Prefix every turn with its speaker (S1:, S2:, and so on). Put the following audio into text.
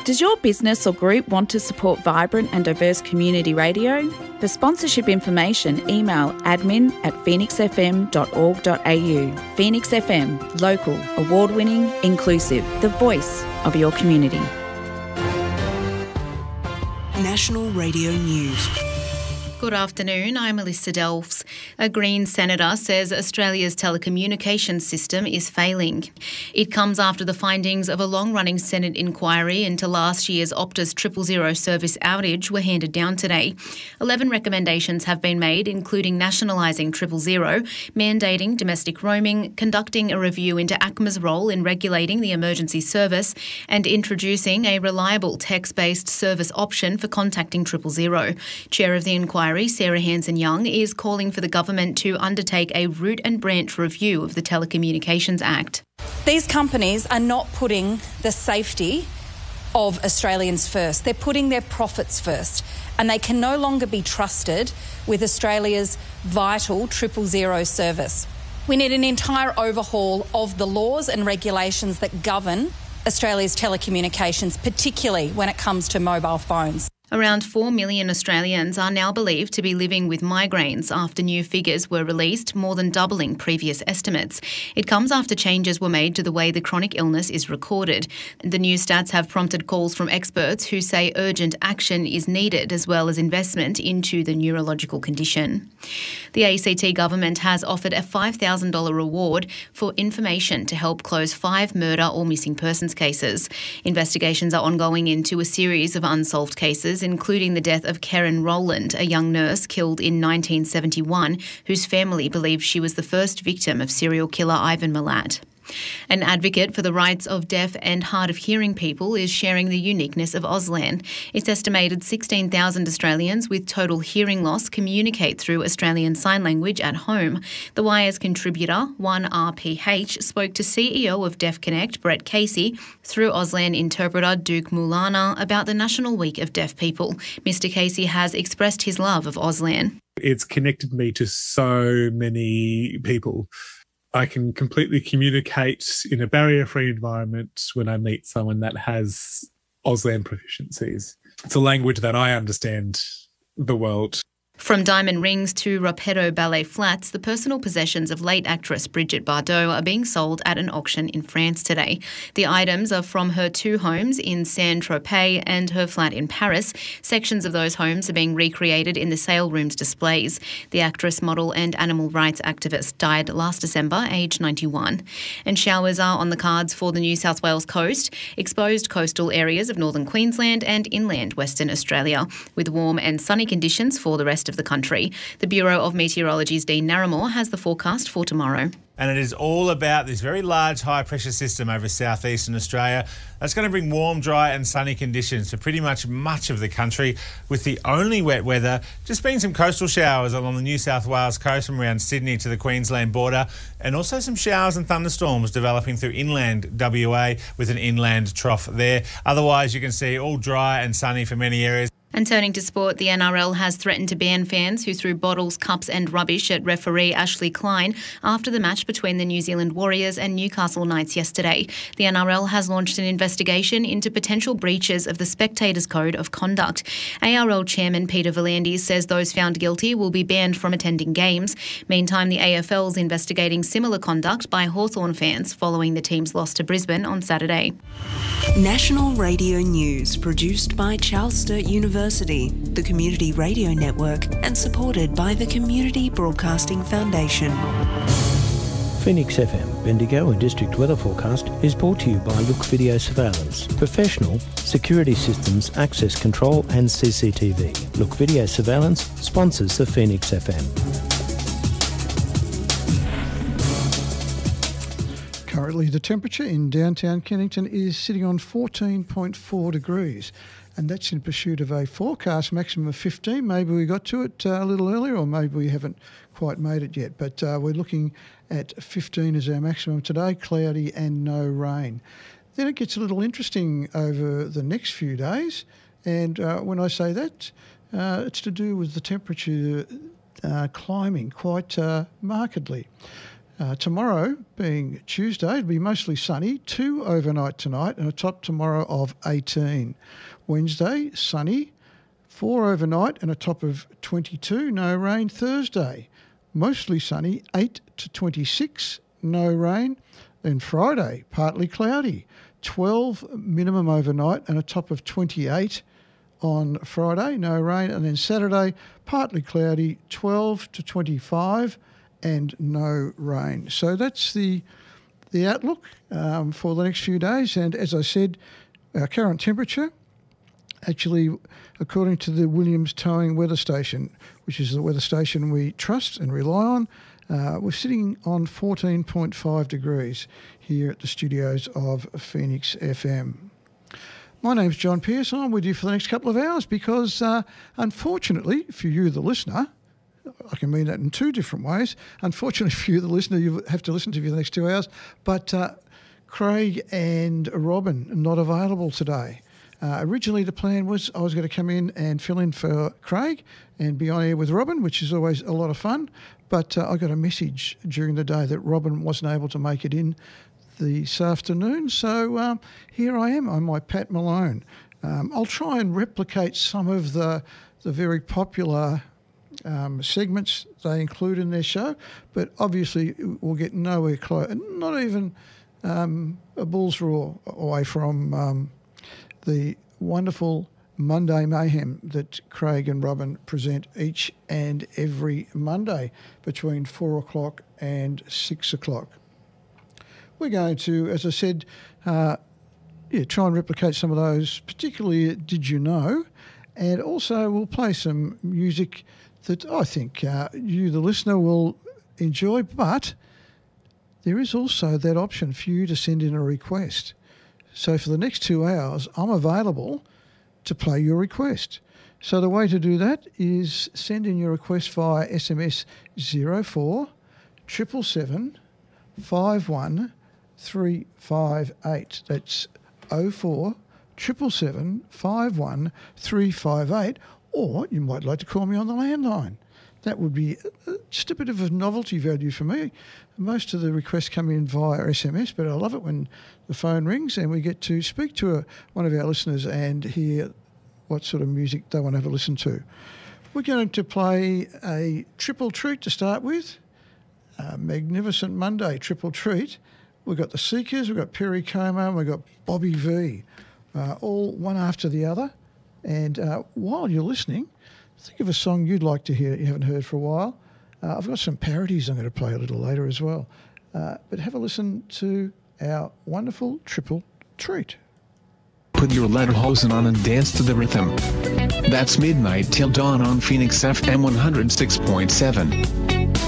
S1: Does your business or group want to support vibrant and diverse community radio? For sponsorship information, email admin@phoenixfm.org.au. Phoenix FM, local, award-winning, inclusive, the voice of your community.
S2: National Radio News.
S3: Good afternoon, I'm Melissa Delfs. A Green senator says Australia's telecommunications system is failing. It comes after the findings of a long-running Senate inquiry into last year's Optus 000 service outage were handed down today. 11 recommendations have been made, including nationalising 000, mandating domestic roaming, conducting a review into ACMA's role in regulating the emergency service, and introducing a reliable text-based service option for contacting 000. Chair of the inquiry, Sarah Hanson-Young, is calling for the government to undertake a root and branch review of the Telecommunications Act.
S4: These companies are not putting the safety of Australians first. They're putting their profits first, and they can no longer be trusted with Australia's vital 000 service. We need an entire overhaul of the laws and regulations that govern Australia's telecommunications, particularly when it comes to mobile phones.
S3: Around 4 million Australians are now believed to be living with migraines after new figures were released, more than doubling previous estimates. It comes after changes were made to the way the chronic illness is recorded. The new stats have prompted calls from experts who say urgent action is needed, as well as investment into the neurological condition. The ACT government has offered a $5,000 reward for information to help close 5 murder or missing persons cases. Investigations are ongoing into a series of unsolved cases, including the death of Karen Rowland, a young nurse killed in 1971, whose family believes she was the first victim of serial killer Ivan Milat. An advocate for the rights of deaf and hard of hearing people is sharing the uniqueness of Auslan. It's estimated 16,000 Australians with total hearing loss communicate through Australian Sign Language at home. The Wire's contributor, 1RPH, spoke to CEO of Deaf Connect, Brett Casey, through Auslan interpreter Duke Mulana about the National Week of Deaf People. Mr Casey has expressed his love of Auslan.
S5: It's connected me to so many people. I can completely communicate in a barrier-free environment when I meet someone that has Auslan proficiencies. It's a language that I understand the world.
S3: From diamond rings to Rapetto ballet flats, the personal possessions of late actress Brigitte Bardot are being sold at an auction in France today. The items are from her 2 homes in Saint-Tropez and her flat in Paris. Sections of those homes are being recreated in the sale room's displays. The actress, model and animal rights activist died last December, aged 91. And showers are on the cards for the New South Wales coast, exposed coastal areas of northern Queensland and inland Western Australia, with warm and sunny conditions for the rest of the country. The Bureau of Meteorology's Dean Narramore has the forecast for tomorrow.
S6: And it is all about this very large high-pressure system over southeastern Australia that's going to bring warm, dry and sunny conditions to pretty much of the country, with the only wet weather just being some coastal showers along the New South Wales coast from around Sydney to the Queensland border, and also some showers and thunderstorms developing through inland WA with an inland trough there. Otherwise, you can see all dry and sunny for many areas.
S3: And turning to sport, the NRL has threatened to ban fans who threw bottles, cups and rubbish at referee Ashley Klein after the match between the New Zealand Warriors and Newcastle Knights yesterday. The NRL has launched an investigation into potential breaches of the Spectators Code of Conduct. ARL Chairman Peter V'landys says those found guilty will be banned from attending games. Meantime, the AFL is investigating similar conduct by Hawthorn fans following the team's loss to Brisbane on Saturday.
S2: National Radio News, produced by Charles Sturt University, the Community Radio Network, and supported by the Community Broadcasting Foundation.
S7: Phoenix FM, Bendigo and District Weather Forecast is brought to you by Look Video Surveillance. Professional security systems, access control and CCTV. Look Video Surveillance sponsors the Phoenix FM.
S8: Currently, the temperature in downtown Kennington is sitting on 14.4 degrees, and that's in pursuit of a forecast maximum of 15. Maybe we got to it a little earlier, or maybe we haven't quite made it yet, but we're looking at 15 as our maximum today, cloudy and no rain. Then it gets a little interesting over the next few days, and when I say that, it's to do with the temperature climbing quite markedly. Tomorrow, being Tuesday, it'll be mostly sunny, 2 overnight tonight and a top tomorrow of 18. Wednesday, sunny, 4 overnight and a top of 22, no rain. Thursday, mostly sunny, 8 to 26, no rain. Then Friday, partly cloudy, 12 minimum overnight and a top of 28 on Friday, no rain. And then Saturday, partly cloudy, 12 to 25 and no rain. So that's the outlook for the next few days. And as I said, our current temperature, actually, according to the Williams Towing Weather Station, which is the weather station we trust and rely on, we're sitting on 14.5 degrees here at the studios of Phoenix FM. My name's John Pearce and I'm with you for the next couple of hours because, unfortunately, for you, the listener, I can mean that in two different ways. Unfortunately for you, the listener, you have to listen to me for the next 2 hours, but Craig and Robin are not available today. Originally, the plan was I was going to come in and fill in for Craig and be on air with Robin, which is always a lot of fun. But I got a message during the day that Robin wasn't able to make it in this afternoon. So here I am on my Pat Malone. I'll try and replicate some of the very popular segments they include in their show, but obviously we'll get nowhere close, not even a bull's roar away from the wonderful Monday Mayhem that Craig and Robin present each and every Monday between 4 o'clock and 6 o'clock. We're going to, as I said, try and replicate some of those, particularly Did You Know? And also we'll play some music that I think you, the listener, will enjoy, but there is also that option for you to send in a request. So for the next 2 hours, I'm available to play your request. So the way to do that is send in your request via SMS 04 777 51 358. That's 04 777 51 358. Or you might like to call me on the landline. That would be just a bit of a novelty value for me. Most of the requests come in via SMS, but I love it when the phone rings and we get to speak to one of our listeners and hear what sort of music they want to have a listen to. We're going to play a triple treat to start with. A magnificent Monday triple treat. We've got the Seekers, we've got Perry Como, and we've got Bobby V, all one after the other. And while you're listening, think of a song you'd like to hear that you haven't heard for a while. I've got some parodies I'm going to play a little later as well. But have a listen to our wonderful triple treat.
S9: Put your lederhosen on and dance to the rhythm. That's Midnight Till Dawn on Phoenix FM 106.7.